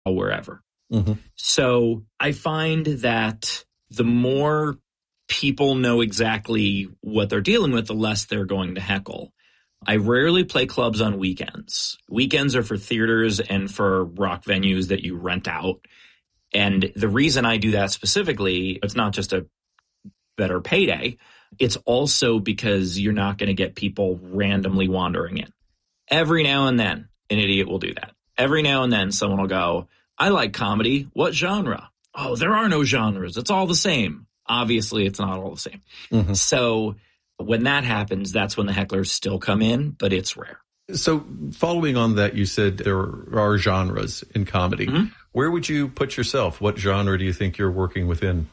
wherever. So I find that the more people know exactly what they're dealing with, the less they're going to heckle. I rarely play clubs on weekends. Weekends are for theaters and for rock venues that you rent out. And the reason I do that specifically, it's not just a better payday. It's also because you're not going to get people randomly wandering in. Every now and then, an idiot will do that. Every now and then, someone will go, I like comedy. What genre? Oh, there are no genres. It's all the same. Obviously, it's not all the same. So when that happens, that's when the hecklers still come in, but it's rare. So following on that, you said there are genres in comedy. Where would you put yourself? What genre do you think you're working within?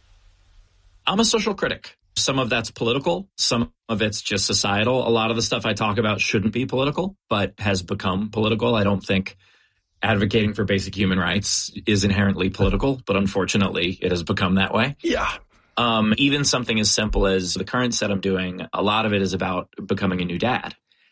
I'm a social critic. Some of that's political. Some of it's just societal. A lot of the stuff I talk about shouldn't be political, but has become political. I don't think advocating for basic human rights is inherently political, but unfortunately it has become that way. Yeah. Even something as simple as the current set I'm doing, a lot of it is about becoming a new dad.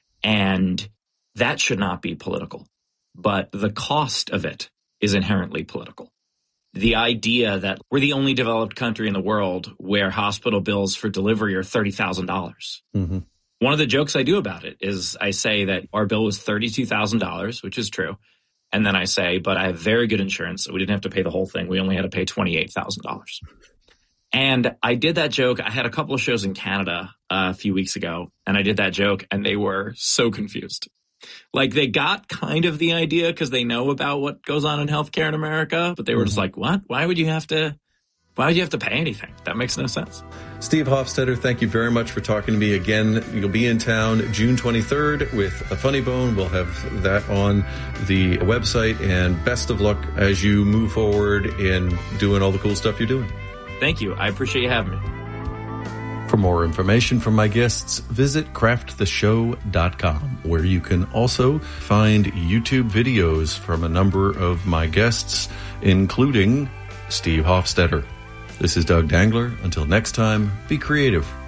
And that should not be political. But the cost of it is inherently political. The idea that we're the only developed country in the world where hospital bills for delivery are $30,000. One of the jokes I do about it is I say that our bill was $32,000, which is true. And then I say, but I have very good insurance, so we didn't have to pay the whole thing. We only had to pay $28,000. And I did that joke. I had a couple of shows in Canada a few weeks ago, and I did that joke, and they were so confused. Like, they got kind of the idea because they know about what goes on in healthcare in America, but they were just like, what? Why would you have to pay anything? That makes no sense. Steve Hofstetter, thank you very much for talking to me again. You'll be in town June 23rd with A Funny Bone. We'll have that on the website, and best of luck as you move forward in doing all the cool stuff you're doing. Thank you. I appreciate you having me. For more information from my guests, visit crafttheshow.com, where you can also find YouTube videos from a number of my guests, including Steve Hofstetter. This is Doug Dangler. Until next time, be creative.